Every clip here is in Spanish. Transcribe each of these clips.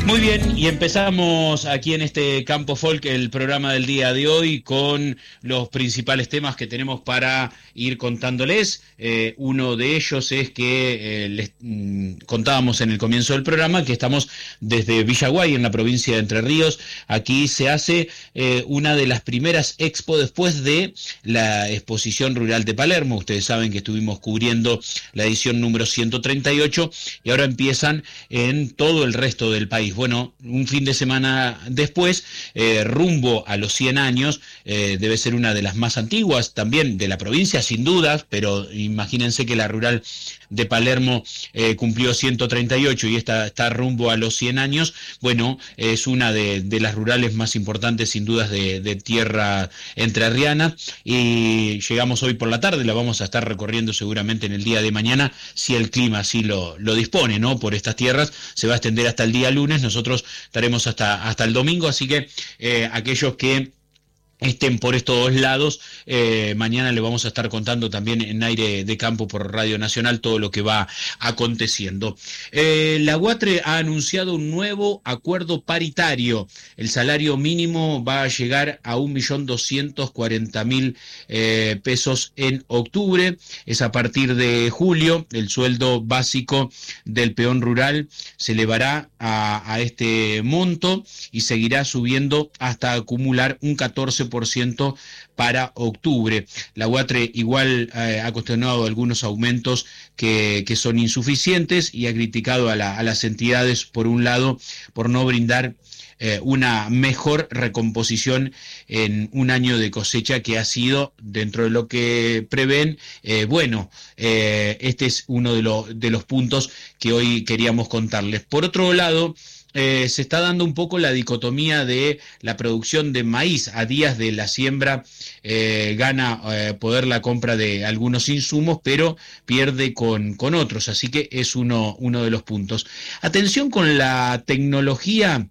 Muy bien, y empezamos aquí en este Campo Folk el programa del día de hoy con los principales temas que tenemos para ir contándoles. Uno de ellos es que les contábamos en el comienzo del programa que estamos desde Villaguay, en la provincia de Entre Ríos. Aquí se hace una de las primeras expo después de la exposición rural de Palermo. Ustedes saben que estuvimos cubriendo la edición número 138 y ahora empiezan en todo el resto del país. Bueno, un fin de semana después, rumbo a los 100 años, debe ser una de las más antiguas también de la provincia, sin dudas, pero imagínense que la rural de Palermo cumplió 138 y esta está rumbo a los 100 años. Bueno, es una de las rurales más importantes, sin dudas, de tierra entrerriana, y llegamos hoy por la tarde, la vamos a estar recorriendo seguramente en el día de mañana, si el clima así lo dispone, ¿no? Por estas tierras, se va a extender hasta el día lunes, nosotros estaremos hasta el domingo, así que aquellos que estén por estos lados, mañana le vamos a estar contando también en Aire de Campo por Radio Nacional todo lo que va aconteciendo. La UATRE ha anunciado un nuevo acuerdo paritario. El salario mínimo va a llegar a 1.240.000 pesos en octubre. Es a partir de julio. El sueldo básico del peón rural se elevará a este monto y seguirá subiendo hasta acumular un 14% para octubre. La UATRE igual ha cuestionado algunos aumentos que son insuficientes y ha criticado a las entidades, por un lado, por no brindar una mejor recomposición en un año de cosecha que ha sido, dentro de lo que prevén, bueno. Este es uno de los puntos que hoy queríamos contarles. Por otro lado, se está dando un poco la dicotomía de la producción de maíz. A días de la siembra gana poder la compra de algunos insumos, pero pierde con otros, así que es uno de los puntos. Atención con la tecnología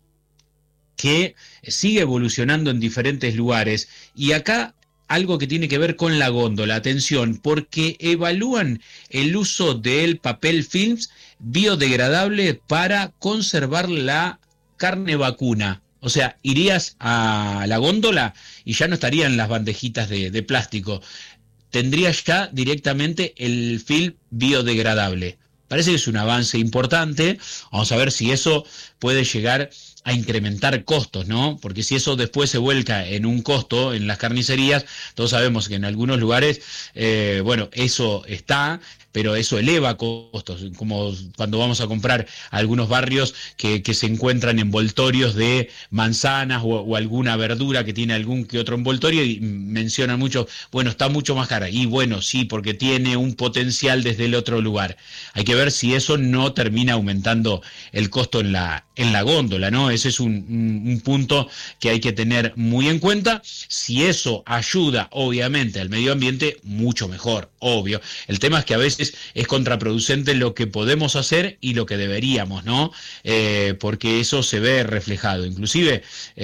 que sigue evolucionando en diferentes lugares, y acá algo que tiene que ver con la góndola. Atención, porque evalúan el uso del papel films biodegradable para conservar la carne vacuna. O sea, irías a la góndola y ya no estarían las bandejitas de plástico. Tendrías ya directamente el film biodegradable. Parece que es un avance importante. Vamos a ver si eso puede llegar a incrementar costos, ¿no? Porque si eso después se vuelca en un costo en las carnicerías, todos sabemos que en algunos lugares, bueno, eso está, pero eso eleva costos, como cuando vamos a comprar a algunos barrios que se encuentran envoltorios de manzanas o alguna verdura que tiene algún que otro envoltorio, y mencionan mucho, bueno, está mucho más cara. Y bueno, sí, porque tiene un potencial desde el otro lugar. Hay que ver si eso no termina aumentando el costo en la góndola, ¿no? Ese es un punto que hay que tener muy en cuenta. Si eso ayuda, obviamente, al medio ambiente, mucho mejor, obvio. El tema es que a veces es contraproducente lo que podemos hacer y lo que deberíamos, ¿no? Porque eso se ve reflejado, inclusive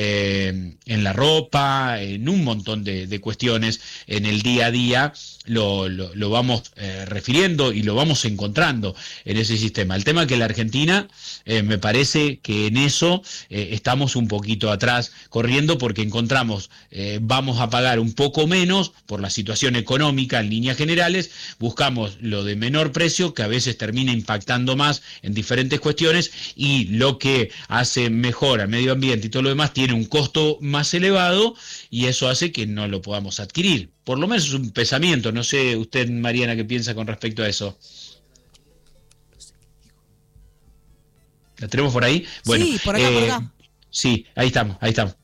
en la ropa, en un montón de cuestiones, en el día a día lo vamos refiriendo y lo vamos encontrando en ese sistema. El tema es que la Argentina, me parece que en eso estamos un poquito atrás corriendo, porque encontramos, vamos a pagar un poco menos por la situación económica en líneas generales, buscamos lo de menor precio, que a veces termina impactando más en diferentes cuestiones, y lo que hace mejor al medio ambiente y todo lo demás tiene un costo más elevado, y eso hace que no lo podamos adquirir. Por lo menos es un pensamiento. No sé usted, Mariana, qué piensa con respecto a eso. ¿La tenemos por ahí? Bueno, sí, por acá. Sí, ahí estamos.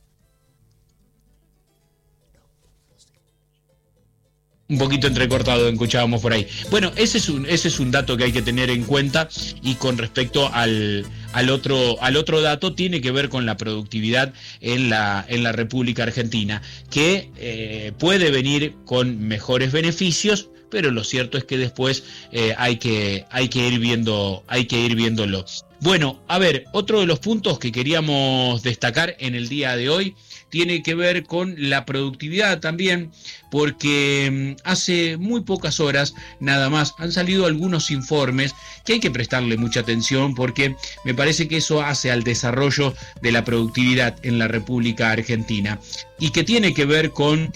Un poquito entrecortado escuchábamos por ahí. Bueno, ese es un dato que hay que tener en cuenta, y con respecto al otro dato tiene que ver con la productividad en la República Argentina, que puede venir con mejores beneficios, pero lo cierto es que después hay que ir viéndolo. Bueno, a ver, otro de los puntos que queríamos destacar en el día de hoy tiene que ver con la productividad también, porque hace muy pocas horas nada más han salido algunos informes que hay que prestarle mucha atención, porque me parece que eso hace al desarrollo de la productividad en la República Argentina, y que tiene que ver con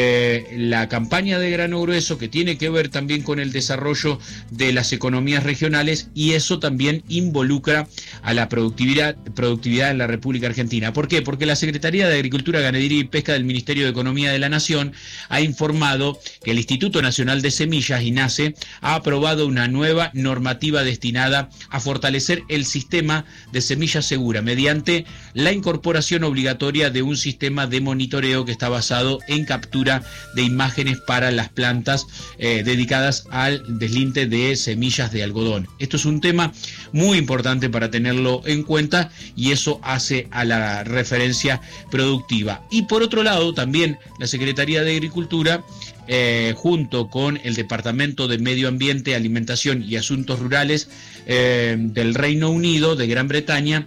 la campaña de grano grueso, que tiene que ver también con el desarrollo de las economías regionales, y eso también involucra a la productividad en la República Argentina. ¿Por qué? Porque la Secretaría de Agricultura, Ganadería y Pesca del Ministerio de Economía de la Nación ha informado que el Instituto Nacional de Semillas, INASE, ha aprobado una nueva normativa destinada a fortalecer el sistema de semilla segura mediante la incorporación obligatoria de un sistema de monitoreo que está basado en captura de imágenes para las plantas dedicadas al deslinte de semillas de algodón. Esto es un tema muy importante para tenerlo en cuenta, y eso hace a la referencia productiva. Y por otro lado, también la Secretaría de Agricultura, junto con el Departamento de Medio Ambiente, Alimentación y Asuntos Rurales del Reino Unido, de Gran Bretaña,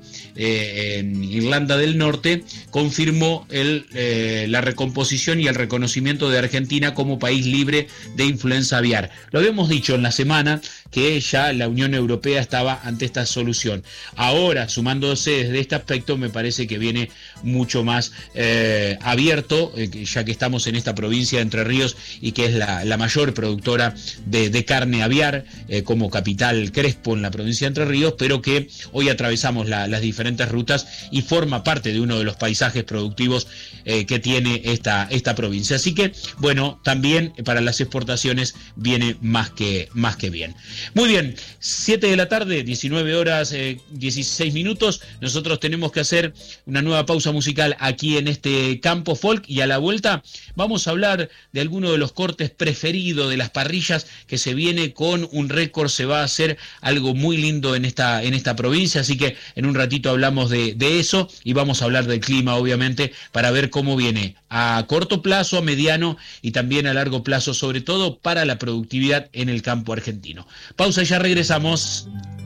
en Irlanda del Norte, confirmó la recomposición y el reconocimiento de Argentina como país libre de influenza aviar. Lo habíamos dicho en la semana que ya la Unión Europea estaba ante esta solución. Ahora, sumándose desde este aspecto, me parece que viene mucho más abierto, ya que estamos en esta provincia de Entre Ríos, y que es la mayor productora de carne aviar, como capital Crespo en la provincia de Entre Ríos, pero que hoy atravesamos las diferentes rutas y forma parte de uno de los paisajes productivos que tiene esta provincia. Así que, bueno, también para las exportaciones viene más que bien. Muy bien, 7 de la tarde, 19 horas 16 minutos. Nosotros tenemos que hacer una nueva pausa musical aquí en este Campo Folk, y a la vuelta vamos a hablar de alguno de los cortes preferidos de las parrillas, que se viene con un récord, se va a hacer algo muy lindo en esta provincia, así que en un ratito hablamos de eso, y vamos a hablar del clima, obviamente, para ver cómo viene a corto plazo, a mediano y también a largo plazo, sobre todo para la productividad en el campo argentino. Pausa y ya regresamos.